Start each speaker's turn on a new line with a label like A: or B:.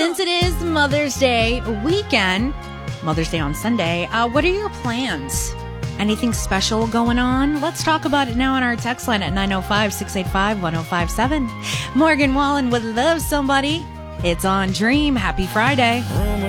A: Since it is Mother's Day weekend, Mother's Day on Sunday, what are your plans? Anything special going on? Let's talk about it now on our text line at 905-685-1057. Morgan Wallen would love somebody. It's on Dream. Happy Friday.